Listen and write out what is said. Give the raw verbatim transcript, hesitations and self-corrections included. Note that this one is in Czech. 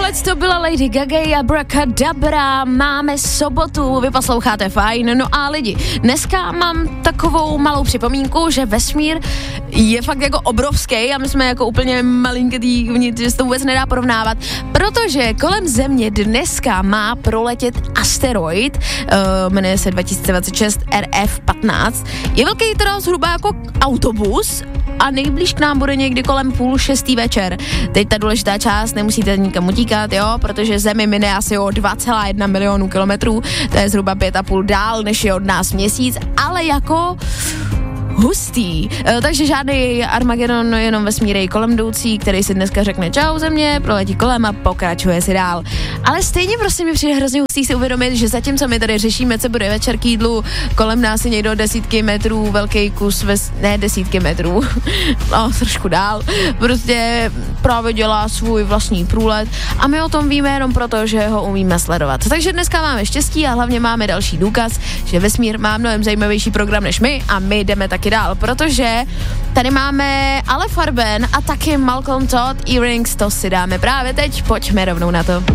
Tohle to byla Lady Gaga a Abracadabra, máme sobotu, vy posloucháte Fajn, no a lidi, dneska mám takovou malou připomínku, že vesmír je fakt jako obrovský a my jsme jako úplně malinkatý, že se to vůbec nedá porovnávat, protože kolem Země dneska má proletět asteroid, uh, jmenuje se dva tisíce dvacet šest R F patnáct, je velký teda zhruba jako autobus a nejblíž k nám bude někdy kolem půl šestý večer. Teď ta důležitá část, nemusíte nikam utíkat, jo, protože Zemi mine asi o dva celá jedna milionu kilometrů, to je zhruba pět a půl dál, než je od nás měsíc, ale jako hustý. E, takže žádný Armagedon, jenom vesmírej kolem jdoucí, který si dneska řekne čau Země, proletí kolem a pokračuje si dál. Ale stejně prostě mi přijde hrozně hustý si uvědomit, že zatímco my tady řešíme, co bude večer k jídlu, kolem nás je někdo desítky metrů, velký kus, ves, ne desítky metrů, no trošku dál, prostě právě dělá svůj vlastní průlet a my o tom víme jenom proto, že ho umíme sledovat. Takže dneska máme štěstí a hlavně máme další důkaz, že vesmír má mnohem zajímavější program než my a my jdeme taky dál, protože tady máme Ale Farben a taky Malcolm Todd, Earrings, to si dáme právě teď, pojďme rovnou na to.